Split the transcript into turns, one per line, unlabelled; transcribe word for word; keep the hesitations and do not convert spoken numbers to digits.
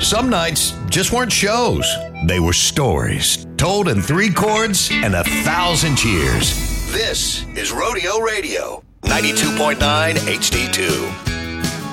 Some nights just weren't shows. They were stories, told in three chords and a thousand cheers. This is Rodeo Radio, ninety-two point nine H D two.